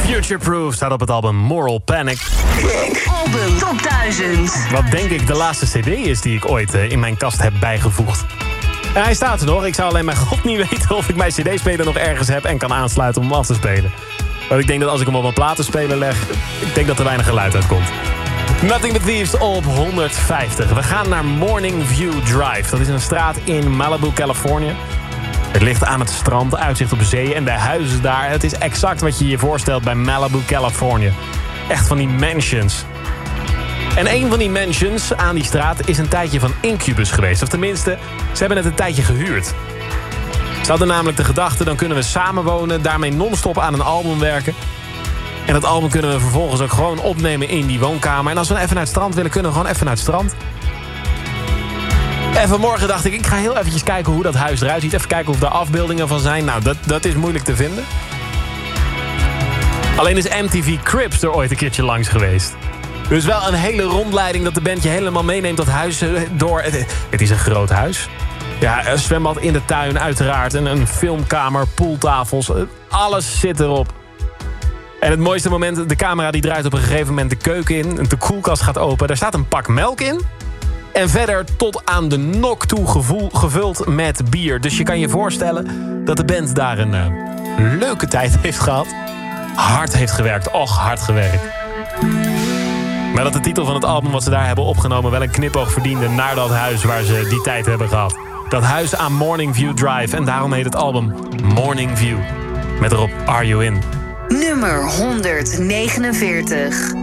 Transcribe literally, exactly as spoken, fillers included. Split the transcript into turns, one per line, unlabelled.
Future-proof staat op het album Moral Panic.
Album Top duizend.
Wat denk ik de laatste cd is die ik ooit uh, in mijn kast heb bijgevoegd. En hij staat er nog. Ik zou alleen mijn god niet weten of ik mijn cd-speler nog ergens heb en kan aansluiten om hem af te spelen. Maar ik denk dat als ik hem op een platenspeler leg, ik denk dat er weinig geluid uitkomt. Nothing But Thieves op honderdvijftig. We gaan naar Morning View Drive. Dat is een straat in Malibu, Californië. Het ligt aan het strand, uitzicht op zee en de huizen daar. Het is exact wat je je voorstelt bij Malibu, Californië. Echt van die mansions. En een van die mansions aan die straat is een tijdje van Incubus geweest. Of tenminste, ze hebben het een tijdje gehuurd. Ze hadden namelijk de gedachte, dan kunnen we samenwonen, daarmee non-stop aan een album werken. En dat album kunnen we vervolgens ook gewoon opnemen in die woonkamer. En als we even naar het strand willen, kunnen we gewoon even naar het strand. En vanmorgen dacht ik, ik ga heel eventjes kijken hoe dat huis eruit ziet. Even kijken of er afbeeldingen van zijn. Nou, dat, dat is moeilijk te vinden. Alleen is M T V Cribs er ooit een keertje langs geweest. Dus wel een hele rondleiding dat de band je helemaal meeneemt dat huis door. Het is een groot huis. Ja, een zwembad in de tuin uiteraard. En een filmkamer, pooltafels. Alles zit erop. En het mooiste moment, de camera die draait op een gegeven moment de keuken in. De koelkast gaat open. Daar staat een pak melk in. En verder tot aan de nok toe gevoel, gevuld met bier. Dus je kan je voorstellen dat de band daar een uh, leuke tijd heeft gehad. Hard heeft gewerkt. Och, hard gewerkt. Maar dat de titel van het album wat ze daar hebben opgenomen wel een knipoog verdiende naar dat huis waar ze die tijd hebben gehad. Dat huis aan Morning View Drive. En daarom heet het album Morning View. Met erop Are You In?
Nummer honderdnegenenveertig.